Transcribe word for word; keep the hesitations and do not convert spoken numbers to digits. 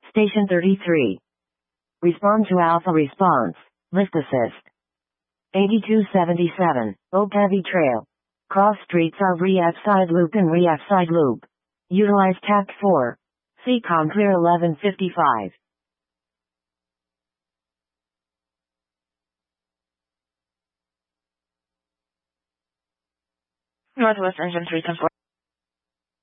Station thirty-three. Respond to Alpha Response. List Assist. eighty-two seventy-seven. Oak Heavy Trail. Cross streets are re-F side loop and re-F side loop. Utilize Tact four. C COM clear eleven fifty-five. Northwest Engine three ten four.